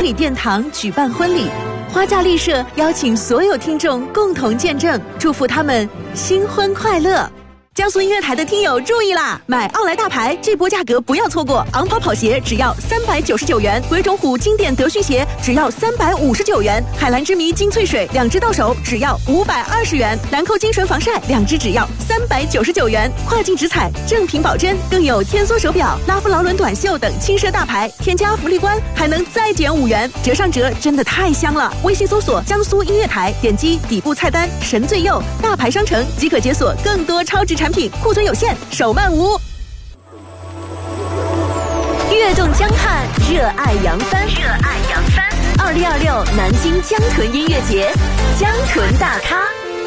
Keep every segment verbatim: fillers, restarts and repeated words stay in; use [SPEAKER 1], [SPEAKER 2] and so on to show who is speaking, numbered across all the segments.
[SPEAKER 1] 礼殿堂举办婚礼，花架丽社邀请所有听众共同见证，祝福他们新婚快乐。江苏音乐台的听友注意啦！买奥莱大牌这波价格不要错过，昂跑跑鞋只要三百九十九元，鬼冢虎经典德训鞋只要三百五十九元，海蓝之谜金萃水两支到手只要五百二十元，兰蔻精纯防晒两支只要三百九十九元，跨境直采正品保真，更有天梭手表、拉夫劳伦短袖等轻奢大牌，添加福利关还能再减五元，折上折真的太香了！微信搜索江苏音乐台，点击底部菜单神最右大牌商城即可解锁更多超值产品，库存有限，手慢无。
[SPEAKER 2] 跃动江汉，热爱扬帆，热爱扬帆。二零二六南京江豚音乐节，江豚大咖。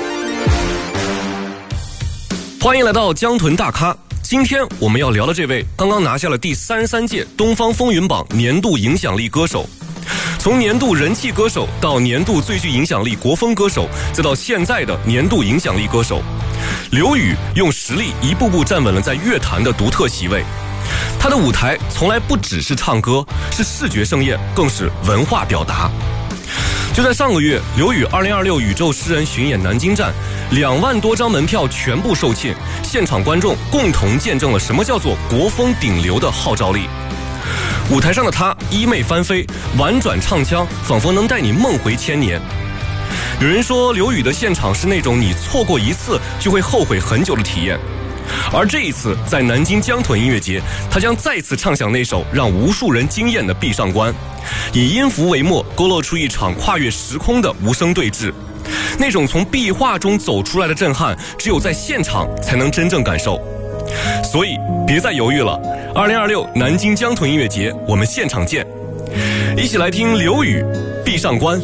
[SPEAKER 3] 欢迎来到江豚大咖。今天我们要聊的这位，刚刚拿下了第三十三届东方风云榜年度影响力歌手。从年度人气歌手到年度最具影响力国风歌手，再到现在的年度影响力歌手，刘宇用实力一步步站稳了在乐坛的独特席位。他的舞台从来不只是唱歌，是视觉盛宴，更是文化表达。就在上个月，刘宇二零二六宇宙诗人巡演南京站，两万多张门票全部售罄，现场观众共同见证了什么叫做国风顶流的号召力。舞台上的他衣袂翻飞，婉转唱腔仿佛能带你梦回千年。有人说刘宇的现场是那种你错过一次就会后悔很久的体验，而这一次在南京江豚音乐节，他将再次唱响那首让无数人惊艳的《壁上观》，以音符为墨，勾勒出一场跨越时空的无声对峙。那种从壁画中走出来的震撼，只有在现场才能真正感受。所以别再犹豫了，二零二六南京江豚音乐节，我们现场见！一起来听刘宇《壁上观》。